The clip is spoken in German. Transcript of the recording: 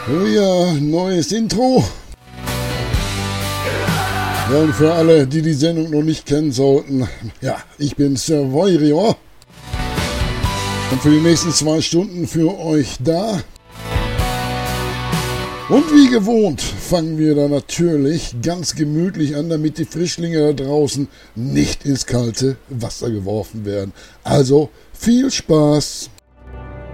Oh ja, neues Intro. Ja, und für alle, die die Sendung noch nicht kennen sollten, ja, ich bin Sir Voirior und für die nächsten 2 Stunden für euch da. Und wie gewohnt fangen wir da natürlich ganz gemütlich an, damit die Frischlinge da draußen nicht ins kalte Wasser geworfen werden. Also viel Spaß!